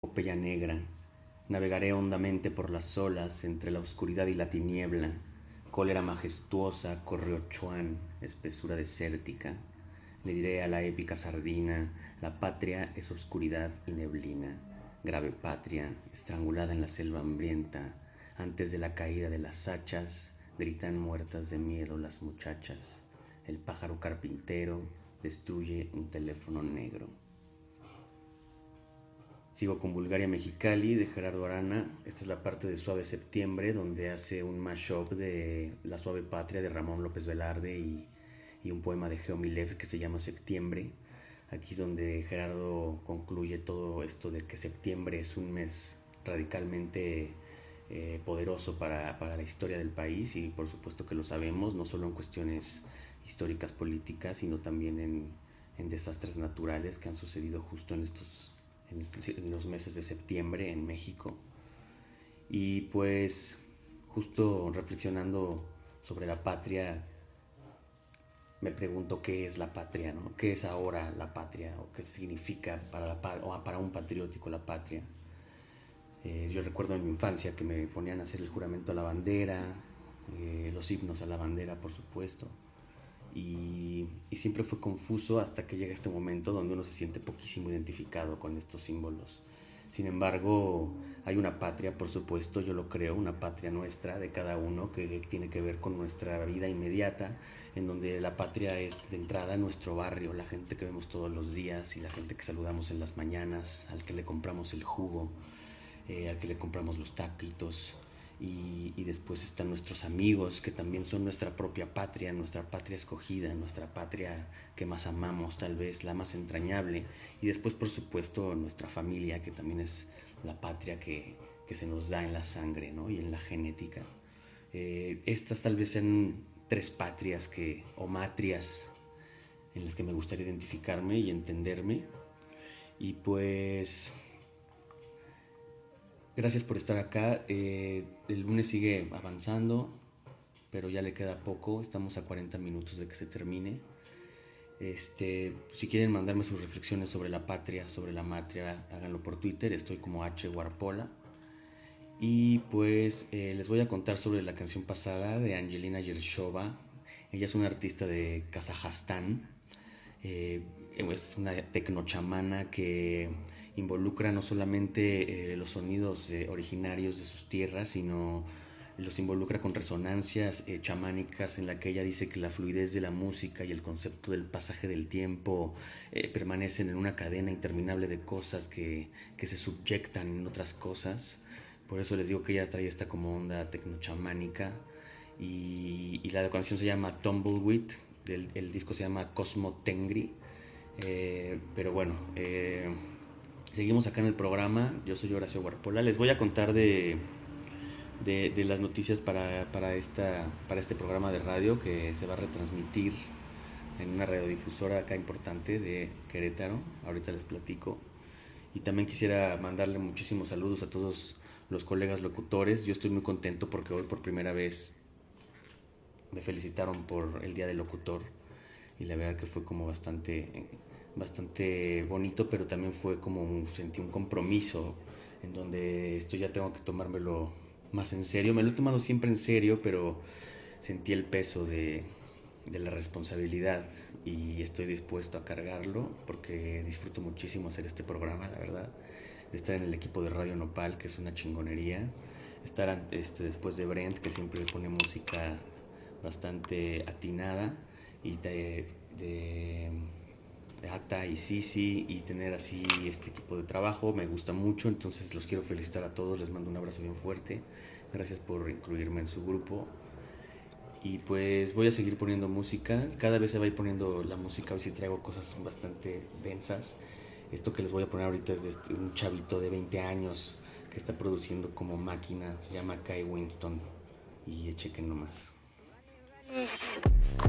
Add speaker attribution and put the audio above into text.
Speaker 1: epopeya negra, navegaré hondamente por las olas entre la oscuridad y la tiniebla, cólera majestuosa, correo chuan, espesura desértica. Le diré a la épica sardina, la patria es oscuridad y neblina, grave patria, estrangulada en la selva hambrienta, antes de la caída de las hachas, gritan muertas de miedo las muchachas. El pájaro carpintero destruye un teléfono negro. Sigo con Bulgaria Mexicali de Gerardo Arana. Esta es la parte de Suave Septiembre, donde hace un mashup de La Suave Patria de Ramón López Velarde y un poema de Geo Milev que se llama Septiembre. Aquí es donde Gerardo concluye todo esto de que septiembre es un mes radicalmente poderoso para la historia del país, y por supuesto que lo sabemos, no solo en cuestiones históricas políticas, sino también en desastres naturales que han sucedido justo en los meses de septiembre en México. Y pues justo reflexionando sobre la patria, me pregunto qué es la patria, ¿no? ¿Qué es ahora la patria? ¿O qué significa para un patriótico la patria? Yo recuerdo en mi infancia que me ponían a hacer el juramento a la bandera, los himnos a la bandera, por supuesto. Y siempre fue confuso hasta que llega este momento donde uno se siente poquísimo identificado con estos símbolos. Sin embargo, hay una patria, por supuesto, yo lo creo, una patria nuestra, de cada uno, que tiene que ver con nuestra vida inmediata, en donde la patria es de entrada nuestro barrio, la gente que vemos todos los días y la gente que saludamos en las mañanas, al que le compramos el jugo, al que le compramos los taquitos. Y después están nuestros amigos, que también son nuestra propia patria escogida, nuestra patria que más amamos, tal vez la más entrañable. Y después, por supuesto, nuestra familia, que también es la patria que se nos da en la sangre, ¿no? Y en la genética. Estas tal vez sean tres patrias o matrias en las que me gustaría identificarme y entenderme. Y pues gracias por estar acá. El lunes sigue avanzando, pero ya le queda poco. Estamos a 40 minutos de que se termine. Si quieren mandarme sus reflexiones sobre la patria, sobre la matria, háganlo por Twitter. Estoy como H. Warpola. Y pues les voy a contar sobre la canción pasada de Angelina Yershova. Ella es una artista de Kazajstán. Es una tecnochamana que involucra no solamente los sonidos originarios de sus tierras, sino los involucra con resonancias chamánicas, en la que ella dice que la fluidez de la música y el concepto del pasaje del tiempo permanecen en una cadena interminable de cosas que se subyectan en otras cosas. Por eso les digo que ella trae esta como onda tecnochamánica, y la canción se llama Tumbleweed, el disco se llama Cosmo Tengri. Pero bueno, seguimos acá en el programa. Yo soy Horacio Warpola. Les voy a contar de las noticias para este programa de radio que se va a retransmitir en una radiodifusora acá importante de Querétaro. Ahorita les platico. Y también quisiera mandarle muchísimos saludos a todos los colegas locutores. Yo estoy muy contento porque hoy por primera vez me felicitaron por el Día del Locutor, y la verdad que fue como bastante bonito, pero también fue como sentí un compromiso en donde esto ya tengo que tomármelo más en serio. Me lo he tomado siempre en serio, pero sentí el peso de la responsabilidad y estoy dispuesto a cargarlo porque disfruto muchísimo hacer este programa, la verdad, de estar en el equipo de Radio Nopal, que es una chingonería, estar después de Brent, que siempre pone música bastante atinada, y de Ata y Sisi, y tener así este equipo de trabajo me gusta mucho. Entonces los quiero felicitar a todos, les mando un abrazo bien fuerte, gracias por incluirme en su grupo. Y pues voy a seguir poniendo música, cada vez se va a ir poniendo la música. Hoy sí traigo cosas bastante densas. Esto que les voy a poner ahorita es de un chavito de 20 años que está produciendo como máquina, se llama Kai Winston, y chequen nomás.